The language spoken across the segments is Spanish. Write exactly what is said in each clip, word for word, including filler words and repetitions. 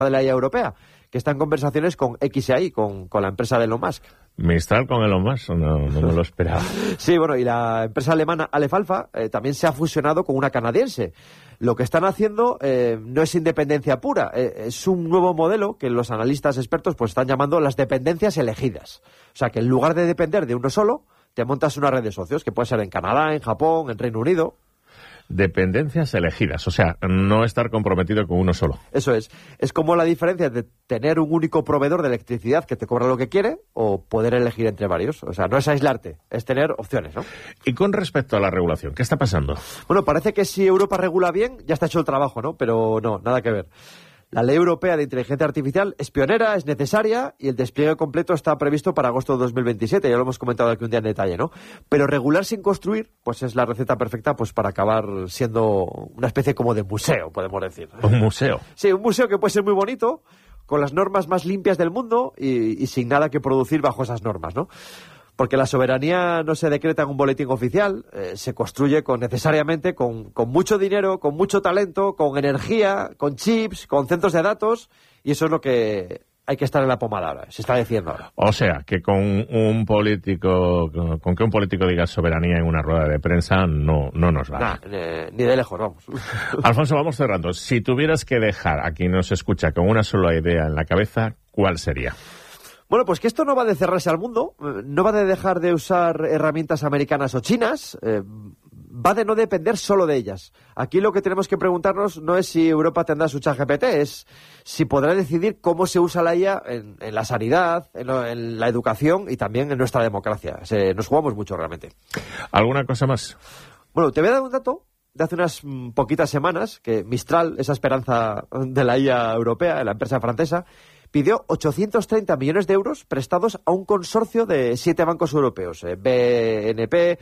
de la I A europea, que está en conversaciones con X A I, con, con la empresa de Elon Musk. Mistral con Elon Musk, no, no me lo esperaba. Sí, bueno, y la empresa alemana Aleph Alpha eh, también se ha fusionado con una canadiense. Lo que están haciendo eh, no es independencia pura, eh, es un nuevo modelo que los analistas expertos pues están llamando las dependencias elegidas. O sea, que en lugar de depender de uno solo, te montas una red de socios, que puede ser en Canadá, en Japón, en Reino Unido. Dependencias elegidas, o sea, no estar comprometido con uno solo. Eso es. Es como la diferencia de tener un único proveedor de electricidad que te cobra lo que quiere o poder elegir entre varios. O sea, no es aislarte, es tener opciones, ¿no? Y con respecto a la regulación, ¿qué está pasando? Bueno, parece que si Europa regula bien, ya está hecho el trabajo, ¿no? Pero no, nada que ver. La Ley Europea de Inteligencia Artificial es pionera, es necesaria y el despliegue completo está previsto para agosto de dos mil veintisiete, ya lo hemos comentado aquí un día en detalle, ¿no? Pero regular sin construir, pues es la receta perfecta pues para acabar siendo una especie como de museo, podemos decir. ¿Un museo? Sí, un museo que puede ser muy bonito, con las normas más limpias del mundo y, y sin nada que producir bajo esas normas, ¿no? Porque la soberanía no se decreta en un boletín oficial, eh, se construye con, necesariamente con, con mucho dinero, con mucho talento, con energía, con chips, con centros de datos, y eso es lo que hay que estar en la pomada ahora, se está diciendo ahora. O sea, que con un político, con, con que un político diga soberanía en una rueda de prensa no, no nos va. Nah, eh, ni de lejos, vamos. Alfonso, vamos cerrando. Si tuvieras que dejar a quien nos escucha con una sola idea en la cabeza, ¿cuál sería? Bueno, pues que esto no va de cerrarse al mundo, no va de dejar de usar herramientas americanas o chinas, eh, va de no depender solo de ellas. Aquí lo que tenemos que preguntarnos no es si Europa tendrá su ChatGPT, es si podrá decidir cómo se usa la I A en, en la sanidad, en, lo, en la educación y también en nuestra democracia. Se, nos jugamos mucho realmente. ¿Alguna cosa más? Bueno, te voy a dar un dato de hace unas mm, poquitas semanas, que Mistral, esa esperanza de la I A europea, la empresa francesa, pidió ochocientos treinta millones de euros prestados a un consorcio de siete bancos europeos, eh, B N P,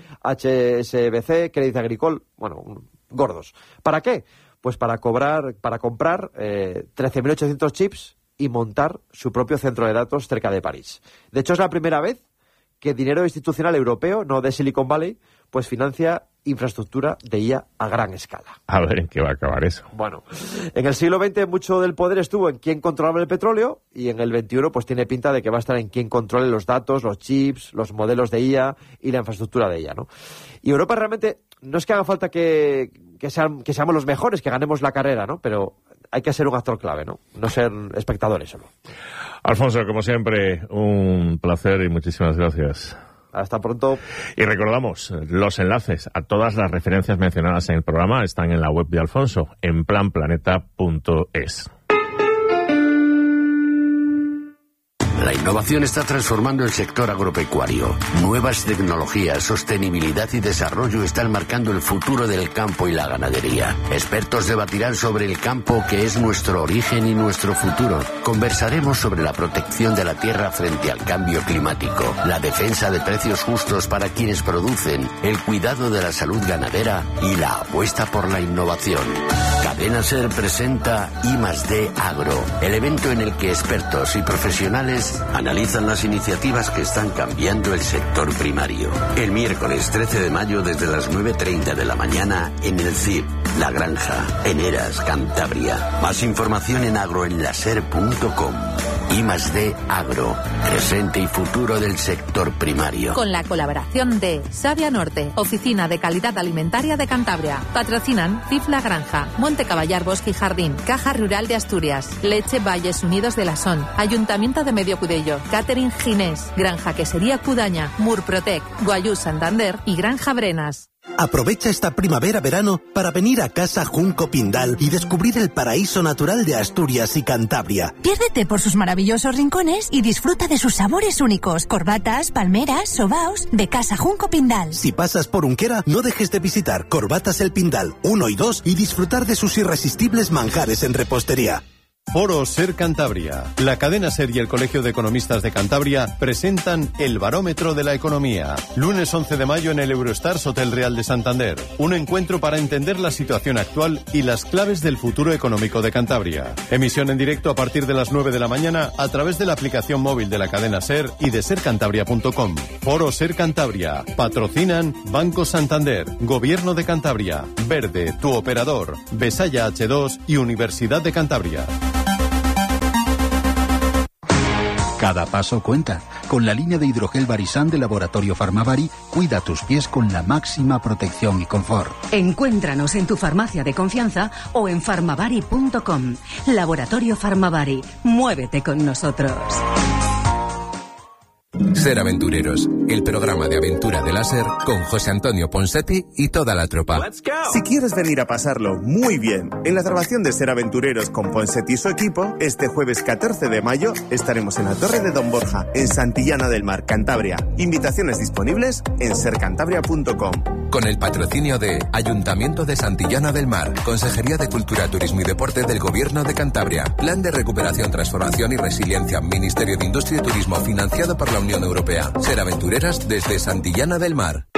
H S B C, Crédit Agricole, bueno, gordos. ¿Para qué? Pues para cobrar, para comprar eh, trece mil ochocientos chips y montar su propio centro de datos cerca de París. De hecho, es la primera vez que dinero institucional europeo, no de Silicon Valley, pues financia infraestructura de I A a gran escala. A ver en qué va a acabar eso. Bueno, en el siglo veinte mucho del poder estuvo en quién controlaba el petróleo y en el veintiuno pues tiene pinta de que va a estar en quién controle los datos, los chips, los modelos de I A y la infraestructura de I A, ¿no? Y Europa realmente no es que haga falta que, que, sean, que seamos los mejores, que ganemos la carrera, ¿no? Pero hay que ser un actor clave, ¿no? No ser espectadores solo. Alfonso, como siempre, un placer y muchísimas gracias. Hasta pronto. Y recordamos, los enlaces a todas las referencias mencionadas en el programa están en la web de Alfonso, en plan planeta punto es. La innovación está transformando el sector agropecuario. Nuevas tecnologías, sostenibilidad y desarrollo están marcando el futuro del campo y la ganadería. Expertos debatirán sobre el campo, que es nuestro origen y nuestro futuro. Conversaremos sobre la protección de la tierra frente al cambio climático, la defensa de precios justos para quienes producen, el cuidado de la salud ganadera y la apuesta por la innovación. Cadena SER presenta I más D Agro, el evento en el que expertos y profesionales analizan las iniciativas que están cambiando el sector primario. El miércoles trece de mayo desde las nueve treinta de la mañana en el C I P, La Granja, en Heras, Cantabria. Más información en agroenlaser punto com. I más D Agro, presente y futuro del sector primario. Con la colaboración de Savia Norte, Oficina de Calidad Alimentaria de Cantabria. Patrocinan C I F La Granja, Monte Caballar Bosque y Jardín, Caja Rural de Asturias, Leche Valles Unidos de la Son, Ayuntamiento de Medio Cudello, Catering Ginés, Granja Quesería Cudaña, Murprotec, Guayú Santander y Granja Brenas. Aprovecha esta primavera-verano para venir a Casa Junco Pindal y descubrir el paraíso natural de Asturias y Cantabria. Piérdete por sus maravillosos rincones y disfruta de sus sabores únicos. Corbatas, palmeras, sobaos de Casa Junco Pindal. Si pasas por Unquera, no dejes de visitar Corbatas El Pindal uno y dos y disfrutar de sus irresistibles manjares en repostería. Foro SER Cantabria. La cadena SER y el Colegio de Economistas de Cantabria presentan el Barómetro de la Economía. Lunes once de mayo en el Eurostars Hotel Real de Santander. Un encuentro para entender la situación actual y las claves del futuro económico de Cantabria. Emisión en directo a partir de las nueve de la mañana a través de la aplicación móvil de la cadena SER y de ser cantabria punto com. Foro SER Cantabria. Patrocinan Banco Santander, Gobierno de Cantabria, Verde, tu operador, Besaya H dos y Universidad de Cantabria. Cada paso cuenta. Con la línea de hidrogel Barisan de Laboratorio Farmavari, cuida tus pies con la máxima protección y confort. Encuéntranos en tu farmacia de confianza o en farmavari punto com. Laboratorio Farmavari. Muévete con nosotros. Ser Aventureros, el programa de aventura de láser con José Antonio Ponsetti y toda la tropa. Si quieres venir a pasarlo muy bien en la grabación de Ser Aventureros con Ponsetti y su equipo, este jueves catorce de mayo estaremos en la Torre de Don Borja, en Santillana del Mar, Cantabria. Invitaciones disponibles en ser cantabria punto com. Con el patrocinio de Ayuntamiento de Santillana del Mar, Consejería de Cultura, Turismo y Deporte del Gobierno de Cantabria, Plan de Recuperación, Transformación y Resiliencia, Ministerio de Industria y Turismo, financiado por la Unión Europea. Ser Aventureras desde Santillana del Mar.